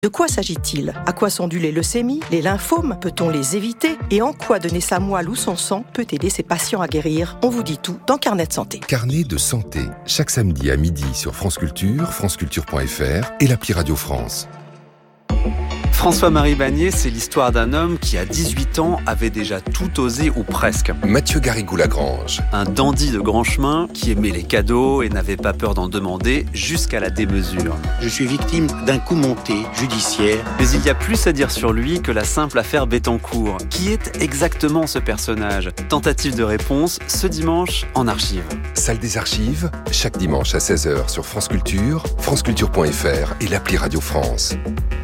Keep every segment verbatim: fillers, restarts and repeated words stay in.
De quoi s'agit-il ? À quoi sont dues les leucémies, les lymphomes ? Peut-on les éviter ? Et en quoi donner sa moelle ou son sang peut aider ses patients à guérir ? On vous dit tout dans Carnet de santé. Carnet de santé, chaque samedi à midi sur France Culture, franceculture point f r et l'appli Radio France. François-Marie Bagné, c'est l'histoire d'un homme qui, à dix-huit ans, avait déjà tout osé ou presque. Mathieu Garrigou-Lagrange. Un dandy de grand chemin qui aimait les cadeaux et n'avait pas peur d'en demander jusqu'à la démesure. Je suis victime d'un coup monté judiciaire. Mais il y a plus à dire sur lui que la simple affaire Bettencourt. Qui est exactement ce personnage ? Tentative de réponse ce dimanche en archive. Salle des archives, chaque dimanche à seize heures sur France Culture, franceculture point f r et l'appli Radio France.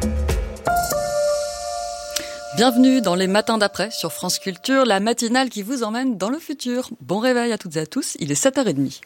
Bienvenue dans les matins d'après sur France Culture, la matinale qui vous emmène dans le futur. Bon réveil à toutes et à tous, il est sept heures trente.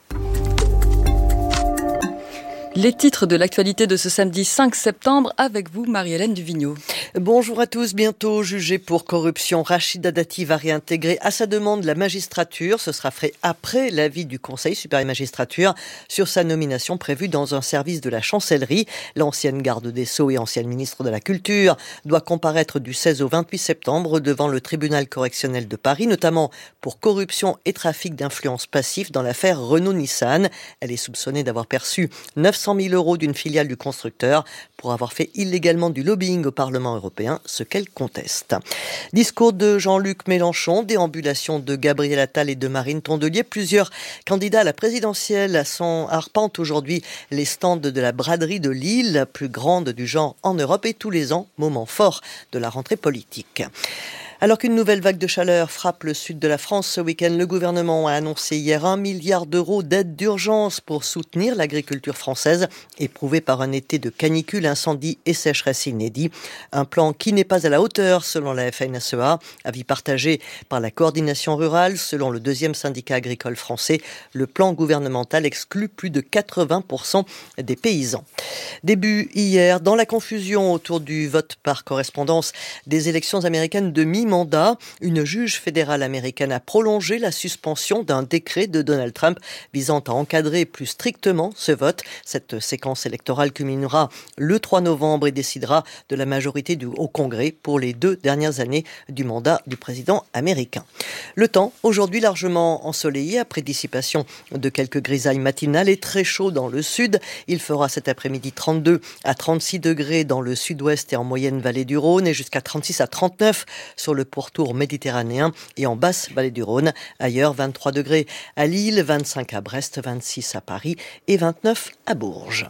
Les titres de l'actualité de ce samedi cinq septembre avec vous, Marie-Hélène Duvigneau. Bonjour à tous. Bientôt jugé pour corruption, Rachida Dati va réintégrer à sa demande la magistrature. Ce sera fait après l'avis du Conseil supérieur de magistrature sur sa nomination prévue dans un service de la chancellerie. L'ancienne garde des Sceaux et ancienne ministre de la Culture doit comparaître du seize au vingt-huit septembre devant le tribunal correctionnel de Paris, notamment pour corruption et trafic d'influence passif dans l'affaire Renault-Nissan. Elle est soupçonnée d'avoir perçu neuf cent mille euros d'une filiale du constructeur pour avoir fait illégalement du lobbying au Parlement européen, ce qu'elle conteste. Discours de Jean-Luc Mélenchon, déambulation de Gabriel Attal et de Marine Tondelier. Plusieurs candidats à la présidentielle sont arpentent aujourd'hui les stands de la braderie de Lille, la plus grande du genre en Europe, et tous les ans, moment fort de la rentrée politique. Alors qu'une nouvelle vague de chaleur frappe le sud de la France ce week-end, le gouvernement a annoncé hier un milliard d'euros d'aide d'urgence pour soutenir l'agriculture française, éprouvée par un été de canicule, incendies et sécheresse inédits. Un plan qui n'est pas à la hauteur, selon la F N S E A, avis partagé par la coordination rurale. Selon le deuxième syndicat agricole français, le plan gouvernemental exclut plus de quatre-vingts pour cent des paysans. Début hier, dans la confusion autour du vote par correspondance des élections américaines de mi-mandat, une juge fédérale américaine a prolongé la suspension d'un décret de Donald Trump visant à encadrer plus strictement ce vote. Cette séquence électorale culminera le trois novembre et décidera de la majorité du, au Congrès pour les deux dernières années du mandat du président américain. Le temps, aujourd'hui largement ensoleillé après dissipation de quelques grisailles matinales et très chaud dans le sud. Il fera cet après-midi trente-deux à trente-six degrés dans le sud-ouest et en moyenne vallée du Rhône et jusqu'à trente-six à trente-neuf sur le pourtour méditerranéen et en basse vallée du Rhône. Ailleurs, vingt-trois degrés à Lille, vingt-cinq à Brest, vingt-six à Paris et vingt-neuf à Bourges.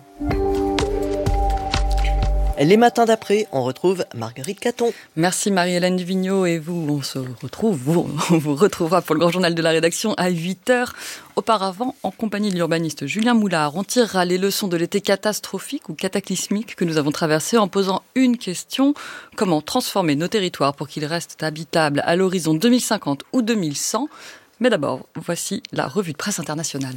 Les matins d'après, on retrouve Marguerite Caton. Merci Marie-Hélène Duvigneau et vous, on se retrouve, vous, on vous retrouvera pour le grand journal de la rédaction à huit heures. Auparavant, en compagnie de l'urbaniste Julien Moulard, on tirera les leçons de l'été catastrophique ou cataclysmique que nous avons traversé en posant une question. Comment transformer nos territoires pour qu'ils restent habitables à l'horizon deux mille cinquante ou deux mille cent ? Mais d'abord, voici la revue de presse internationale.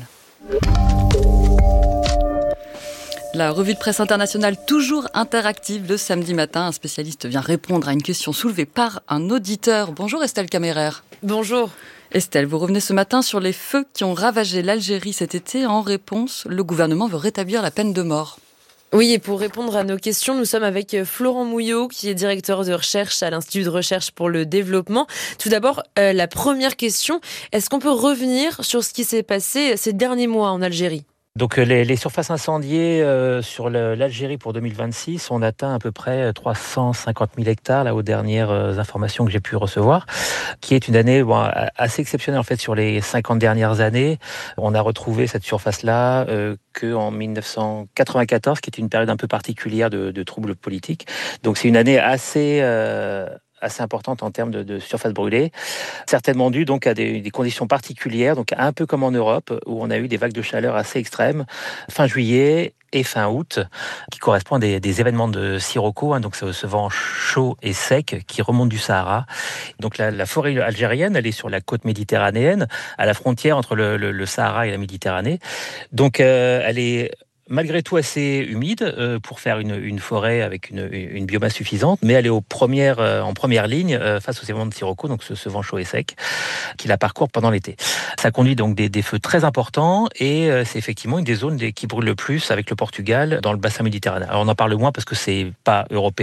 La revue de presse internationale toujours interactive le samedi matin. Un spécialiste vient répondre à une question soulevée par un auditeur. Bonjour Estelle Caméraire. Bonjour. Estelle, vous revenez ce matin sur les feux qui ont ravagé l'Algérie cet été. En réponse, le gouvernement veut rétablir la peine de mort. Oui, et pour répondre à nos questions, nous sommes avec Florent Mouillot, qui est directeur de recherche à l'Institut de recherche pour le développement. Tout d'abord, euh, la première question, est-ce qu'on peut revenir sur ce qui s'est passé ces derniers mois en Algérie ? Donc les, les surfaces incendiées euh, sur le, l'Algérie pour deux mille vingt-six, on atteint à peu près trois cent cinquante mille hectares, là aux dernières euh, informations que j'ai pu recevoir, qui est une année bon, assez exceptionnelle en fait sur les cinquante dernières années. On a retrouvé cette surface-là euh, qu'en dix-neuf cent quatre-vingt-quatorze, qui est une période un peu particulière de, de troubles politiques. Donc c'est une année assez... Euh, assez importante en termes de, de surface brûlée, certainement due donc à des, des conditions particulières, donc un peu comme en Europe, où on a eu des vagues de chaleur assez extrêmes, fin juillet et fin août, qui correspondent à des, des événements de sirocco, hein, donc ce, ce vent chaud et sec qui remonte du Sahara. Donc la, la forêt algérienne, elle est sur la côte méditerranéenne, à la frontière entre le, le, le Sahara et la Méditerranée. Donc euh, elle est malgré tout assez humide euh, pour faire une, une forêt avec une, une biomasse suffisante, mais elle est aux premières, euh, en première ligne euh, face aux événements de sirocco, donc ce, ce vent chaud et sec qui la parcourt pendant l'été. Ça conduit donc des, des feux très importants et euh, c'est effectivement une des zones des, qui brûle le plus avec le Portugal dans le bassin méditerranéen. Alors on en parle moins parce que c'est pas européen,